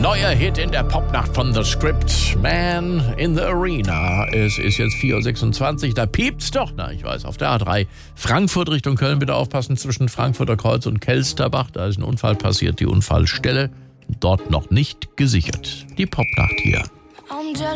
Neuer Hit in der Popnacht von The Script, Man in the Arena. Es ist jetzt 4.26 Uhr, da piept's doch. Na, ich weiß, auf der A3 Frankfurt Richtung Köln, bitte aufpassen, zwischen Frankfurter Kreuz und Kelsterbach. Da ist ein Unfall passiert, die Unfallstelle dort noch nicht gesichert. Die Popnacht hier.